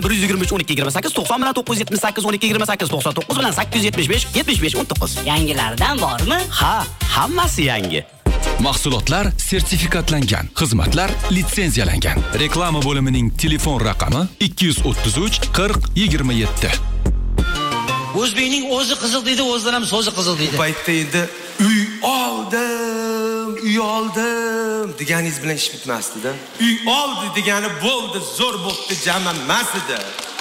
123 12 28 90 bilan 978 12 28 99 bilan 875 75 19. Yangilardan bormi? Ha, hammasi yangi. Mahsulotlar sertifikatlangan, xizmatlar litsenziyalangan. Reklama bo'limining telefon raqami 233 40 27. O'zbekning o'zi qiziq deydi, o'zidan ham so'zi qiziq deydi. Bu paytda endi uy oldim deganingiz bilan ish bitmasdi-da. Uy oldi degani bo'ldi, zo'r bo'pti jama emas edi.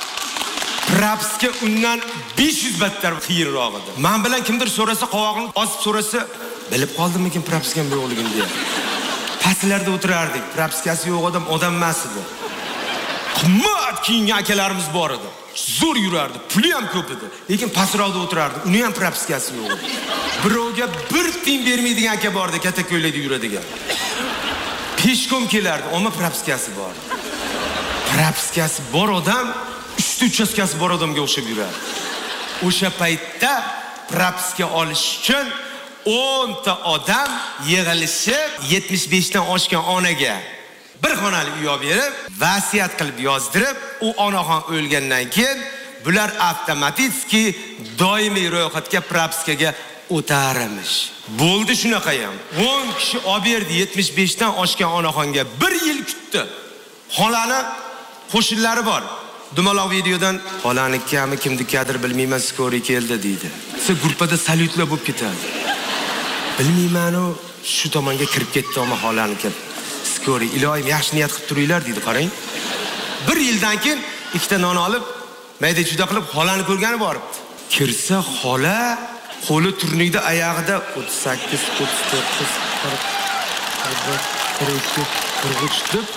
Prapsga undan 500 battar qiyinroq edi. Men bilan kimdir so'rasa, qovog'ini osib so'rasa, bilib qoldimmikin prapsga bu yo'qligini deya. Pastlarda o'tirardik. Prapskasi yo'q odam emas edi. Qimmat kiyingan akalarimiz bor edi. Zo'r yurardi, puli ham ko'p edi. Lekin pastroqda o'tirardi. Uni ham prapskasi yo'q edi. Birovga bir tiyin bermaydigan aka bordi, katta ko'ylakda yuradigan. Peshkom kelardi, ammo prapskasi bor. Prapskasi bor odam, uchta uchastkasi bor odamga o'xshab yurardi. O'sha paytda prapska olish uchun 10 ta odam yig'ilishib 75 dan oshgan onaga bir xonali uy olib berib, vasiyat qilib yozdirib, u onaxon o'lgandan keyin bular avtomatik doimiy ro'yxatga prapskaga o'taramish. Bo'ldi shunaqa ham. 10 kishi olib berdi 75 dan oshgan onaxonga 1 yil kutdi. Xolani qo'shinlari bor. Dumaloq videodan xolaniki kimnikadir bilmayman, skori keldi deydi. Siz gruppada salyutlar bo'lib ketadi. Bilmayman, u shu tomonga kirib ketdi, ammo xolaniki skori. Ilohim yaxshi niyat qilib turinglar deydi, qarang. 1 yildan keyin ikkita non olib, mayda juda qilib xolani ko'rgani boribdi. Kirsa xola qo'li turnikda, oyog'ida 38, 39, 40, 42, 43 deb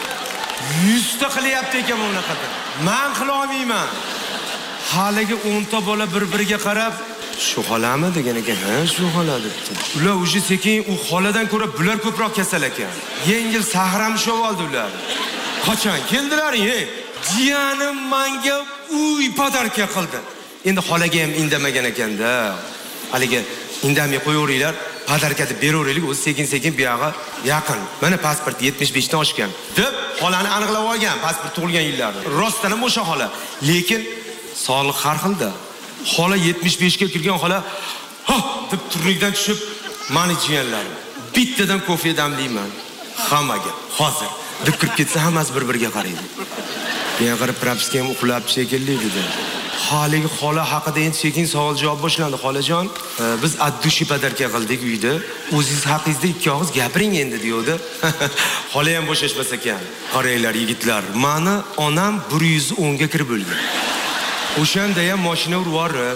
100 ta qilyapti ekan bunaqada. Men qila olmayman. Haliga 10 ta bola bir-biriga qarab, shu xolami degan ekan. Ha, shu xola debdi. Ular o'sha sekin u xoladan ko'ra bular ko'proq kasal ekan. Yengil sahramishib oldi ular. Qachon keldilaring, ey? Jiyanim menga uy podarka qildi. Endi xolaga ham indamagan ekanda. Haliga indamay qo'yaveringlar, podarka deb beraveraylik, o'zi sekin-sekin bu yoqqa yaqin. Mana pasport 75 dan oshgan deb xolani aniqlab olgan, pasport tug'ilgan yillari. Rostdan ham o'sha xola. Lekin sog'liq har xilda. Xola 75 ga kirgan xola, ha deb turnikdan tushib, meni jiyanlarim. Bittadan kofe damlayman. Hammaga hozir deb kirib ketsa hammasi bir-biriga qaraydi. Men qarab prapska ham uxlab shekilli dedi. Haliga xola haqida endi sekin savol javob boshlandi. Xolajon, biz addushi podarka qildik uyda. O'zingiz haqingizda ikki og'iz gapiring endi deydi. Xola ham bo'shashmas ekan. Qaranglar yigitlar, meni onam 110 ga kirib o'lgan. O'shanda ham mashina urib yuborib,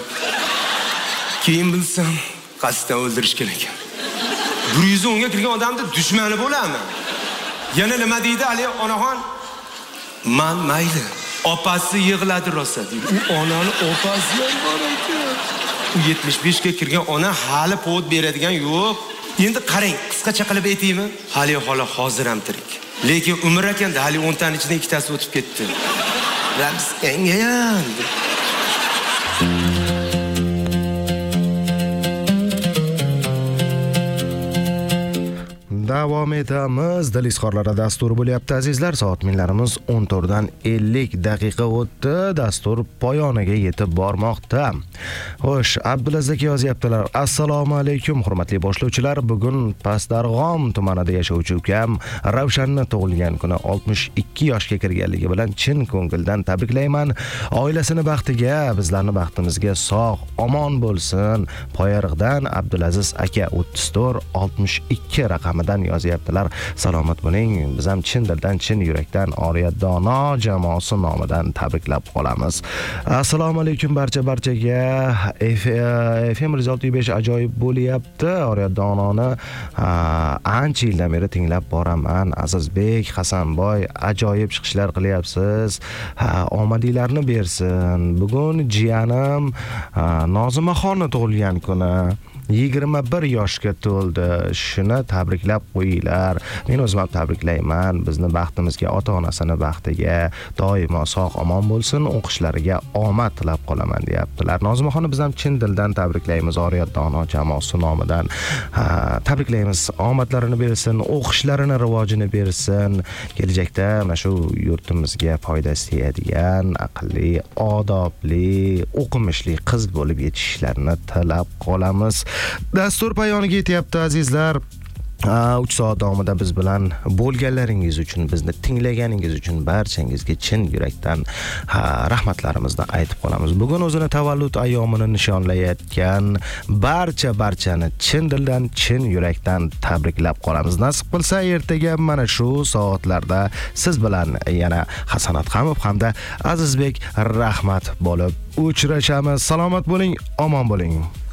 keyin bilsam, qasddan o'ldirishgan ekan. 110 ga kirgan odamni dushmani bo'laman. Yana nima deydi Ali onaxon? Men mayli. Opasi yig'ladi rosa deydi. U onani opasi ham bor ekan. U 75 ga kirgan ona hali povod beradigan yo'q. Endi qarang, qisqacha qilib aytaymi? Hali xola hozir ham tirik. Lekin umr ekanda hali 10 taning ichidan ikkitasi o'tib ketdi. Rams engayam. Davom etamiz. Dil izhorlari dasturi bo'lyapti azizlar. Soat minlarimiz 14 dan 50 daqiqa o'tdi. Dastur poyoniga yetib bormoqda. Xo'sh, Abdulaziz aka yozyaptilar. Assalomu alaykum hurmatli boshlovchilar. Bugun Pastdarg'om tumanida yashovchi ukam Ravshanni tug'ilgan kuni 62 yoshga kirganligi bilan chin ko'ngildan tabriklayman. Oilasini baxtiga, bizlarning baxtimizga sog', omon bo'lsin. Poyariqdan Abdulaziz aka 34 62 raqamidan yozyaptilar. Salomat bo'ling. Biz ham chin dildan, chin yurakdan Oriyat Dono jamoasi nomidan tabriklab qolamiz. Assalomu alaykum barchaga. FM 105 ajoyib bo'lyapti. Oriyat Dononi ancha yildan beri tinglab boraman. Azizbek, Hasanboy ajoyib chiqishlar qilyapsiz. Omadinglarni bersin. Bugun jiyanim Nozimaxonni tug'ilgan kuni. 21 yoshga to'ldi. Shuni tabriklab qo'yinglar. Men o'zim ham tabriklayman. Bizni baxtimizga, ota-onasini baxtiga doimo sog' omon bo'lsin, o'qishlariga omad tilab qolaman deyaptilar. Nozimaxonni biz ham chin dildan tabriklaymiz. Oriyat dono jamoasi nomidan tabriklaymiz. Omadlarini bersin, o'qishlarini rivojini bersin. Kelajakda mana shu yurtimizga foydasi tegadigan, aqlli, odobli, o'qimishli qiz bo'lib yetishishlarini tilab qolamiz. Dastur poyoniga yetyapti azizlar. 3 soat davomida biz bilan bo'lganlaringiz uchun, bizni tinglaganingiz uchun barchangizga chin yurakdan rahmatlarimizni aytib qolamiz. Bugun o'zini tavallud ayyomini nishonlayotgan barchani chin dildan, chin yurakdan tabriklab qolamiz. Nasib qilsa ertaga mana shu soatlarda siz bilan yana Hasan Atqamov hamda Azizbek Rahmat bo'lib uchrashamiz. Salomat bo'ling, omon bo'ling.